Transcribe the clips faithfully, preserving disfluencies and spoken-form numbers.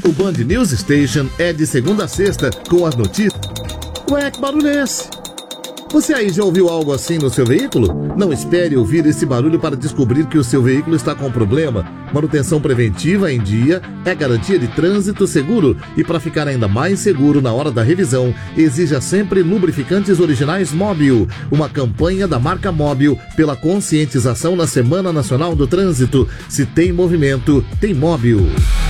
O Band News Station é de segunda a sexta com as notícias. Ué, que barulho é esse? Você aí já ouviu algo assim no seu veículo? Não espere ouvir esse barulho para descobrir que o seu veículo está com problema. Manutenção preventiva em dia é garantia de trânsito seguro. E para ficar ainda mais seguro na hora da revisão, exija sempre lubrificantes originais Móbil. Uma campanha da marca Móbil pela conscientização na Semana Nacional do Trânsito. Se tem movimento, tem Móbil.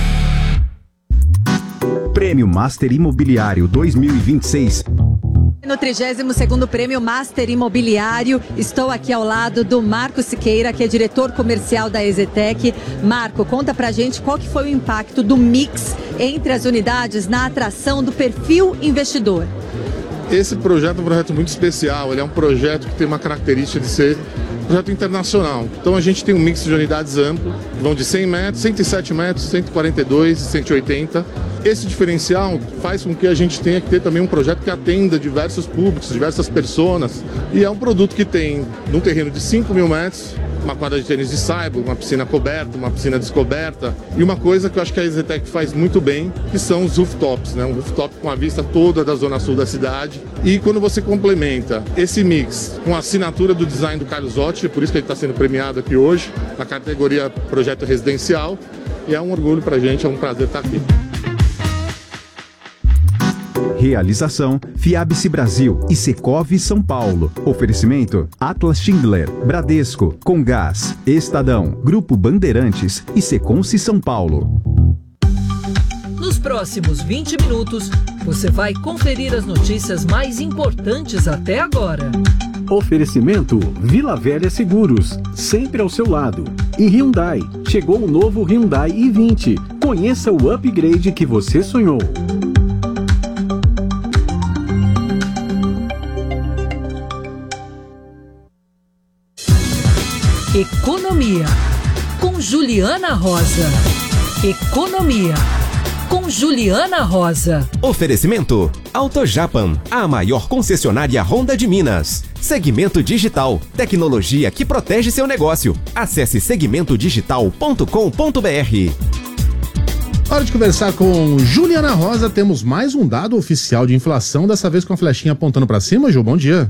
Prêmio Master Imobiliário dois mil e vinte e seis. No trigésimo segundo Prêmio Master Imobiliário, estou aqui ao lado do Marco Siqueira, que é diretor comercial da EZTEC. Marco, conta pra gente qual que foi o impacto do mix entre as unidades na atração do perfil investidor. Esse projeto é um projeto muito especial, ele é um projeto que tem uma característica de ser um projeto internacional. Então a gente tem um mix de unidades amplo, vão de cem metros, cento e sete metros, cento e quarenta e dois, cento e oitenta. Esse diferencial faz com que a gente tenha que ter também um projeto que atenda diversos públicos, diversas pessoas. E é um produto que tem, num terreno de cinco mil metros, uma quadra de tênis de saibro, uma piscina coberta, uma piscina descoberta. E uma coisa que eu acho que a EZTEC faz muito bem, que são os rooftops, né? Um rooftop com a vista toda da zona sul da cidade. E quando você complementa esse mix com a assinatura do design do Carlos Otti, por isso que ele está sendo premiado aqui hoje, na categoria Projeto Residencial. E é um orgulho pra gente, é um prazer estar aqui. Realização Fiabice Brasil e Secov São Paulo. Oferecimento Atlas Schindler, Bradesco, Comgás, Estadão, Grupo Bandeirantes e Seconce São Paulo. Nos próximos vinte minutos, você vai conferir as notícias mais importantes até agora. Oferecimento Vila Velha Seguros, sempre ao seu lado. E Hyundai, chegou o novo Hyundai i vinte. Conheça o upgrade que você sonhou. Economia, com Juliana Rosa. Economia, com Juliana Rosa. Oferecimento AutoJapan, a maior concessionária Honda de Minas. Segmento Digital, tecnologia que protege seu negócio. Acesse segmento digital ponto com ponto b r. Hora de conversar com Juliana Rosa. Temos mais um dado oficial de inflação, dessa vez com a flechinha apontando para cima. Ju, bom dia.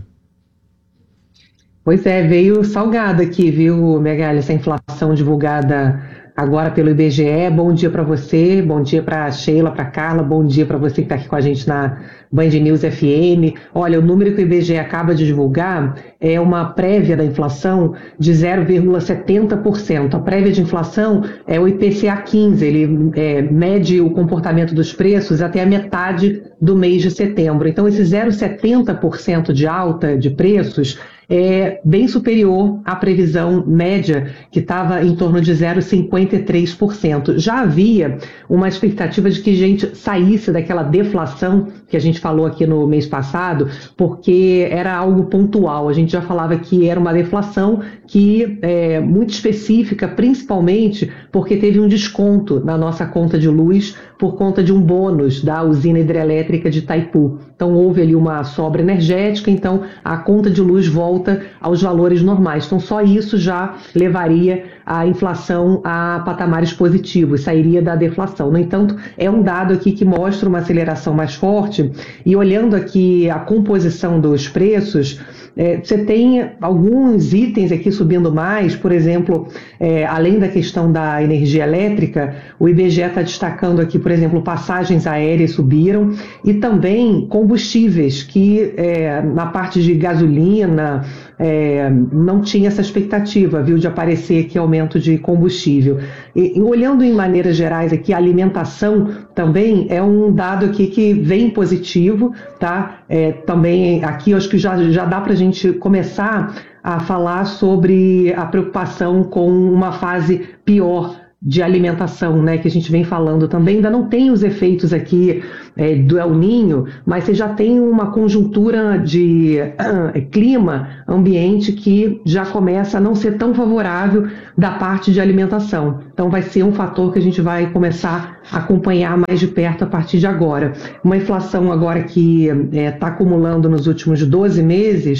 Pois é, veio salgada aqui, viu, Megali, essa inflação divulgada agora pelo I B G E. Bom dia para você, bom dia para Sheila, para Carla, bom dia para você que está aqui com a gente na Band News F M. Olha, o número que o I B G E acaba de divulgar é uma prévia da inflação de zero vírgula setenta por cento. A prévia de inflação é o I P C A quinze, ele é, mede o comportamento dos preços até a metade do mês de setembro. Então, esse zero vírgula setenta por cento de alta de preços é bem superior à previsão média, que estava em torno de zero vírgula cinquenta e três por cento. Já havia uma expectativa de que a gente saísse daquela deflação que a gente falou aqui no mês passado, porque era algo pontual. A gente já falava que era uma deflação que é muito específica, principalmente porque teve um desconto na nossa conta de luz por conta de um bônus da usina hidrelétrica de Itaipu. Então houve ali uma sobra energética, então a conta de luz volta aos valores normais. Então só isso já levaria a inflação a patamares positivos, sairia da deflação. No entanto, é um dado aqui que mostra uma aceleração mais forte, e olhando aqui a composição dos preços, É, você tem alguns itens aqui subindo mais, por exemplo, é, além da questão da energia elétrica, o I B G E está destacando aqui, por exemplo, passagens aéreas subiram e também combustíveis, que é, na parte de gasolina é, não tinha essa expectativa, viu, de aparecer aqui aumento de combustível. E, e olhando em maneiras gerais aqui, a alimentação também é um dado aqui que vem positivo, tá? É, também aqui eu acho que já, já dá para a gente começar a falar sobre a preocupação com uma fase pior de alimentação, né, que a gente vem falando também. Ainda não tem os efeitos aqui é, do El Niño, mas você já tem uma conjuntura de uh, clima, ambiente, que já começa a não ser tão favorável da parte de alimentação. Então vai ser um fator que a gente vai começar a acompanhar mais de perto a partir de agora. Uma inflação agora que está é, acumulando nos últimos doze meses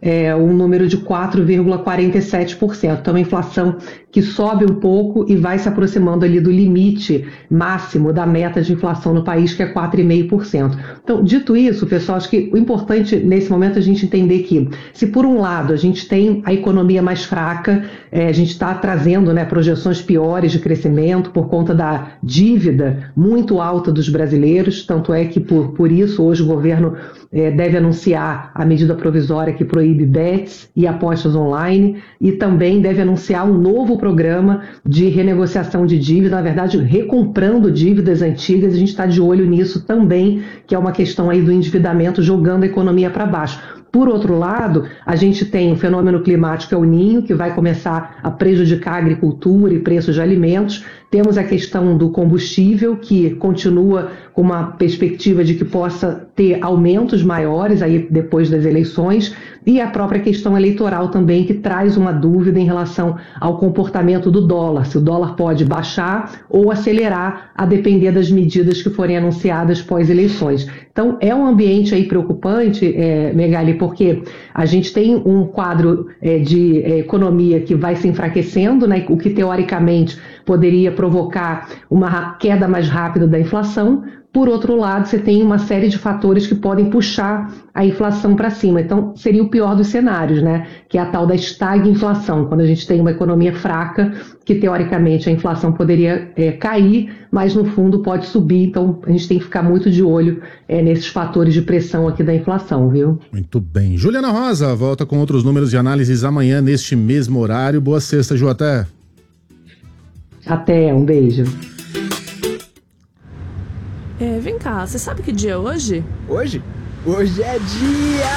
é, um número de quatro vírgula quarenta e sete por cento. Então, uma inflação que sobe um pouco e vai se aproximando ali do limite máximo da meta de inflação no país, que é quatro vírgula cinco por cento. Então, dito isso, pessoal, acho que o importante nesse momento é a gente entender que, se por um lado a gente tem a economia mais fraca, é, a gente está trazendo, né, projeções piores de crescimento por conta da dívida muito alta dos brasileiros, tanto é que por, por isso hoje o governo é, deve anunciar a medida provisória que proíbe bets e apostas online, e também deve anunciar um novo programa de renegociação de dívida, na verdade recomprando dívidas antigas. A gente está de olho nisso também, que é uma questão aí do endividamento jogando a economia para baixo. Por outro lado, a gente tem um fenômeno climático, que é o Ninho, que vai começar a prejudicar a agricultura e preços de alimentos. Temos a questão do combustível, que continua com uma perspectiva de que possa ter aumentos maiores aí depois das eleições, e a própria questão eleitoral também, que traz uma dúvida em relação ao comportamento do dólar, se o dólar pode baixar ou acelerar, a depender das medidas que forem anunciadas pós-eleições. Então, é um ambiente aí preocupante, é, Megali, porque a gente tem um quadro é, de é, economia que vai se enfraquecendo, né, o que teoricamente poderia provocar uma queda mais rápida da inflação. Por outro lado, você tem uma série de fatores que podem puxar a inflação para cima. Então, seria o pior dos cenários, né? Que é a tal da estagflação, quando a gente tem uma economia fraca, que teoricamente a inflação poderia é, cair, mas no fundo pode subir. Então, a gente tem que ficar muito de olho é, nesses fatores de pressão aqui da inflação, viu? Muito bem. Juliana Rosa volta com outros números de análises amanhã neste mesmo horário. Boa sexta, Ju, até. Até, um beijo. É, vem cá, você sabe que dia é hoje? Hoje? Hoje é dia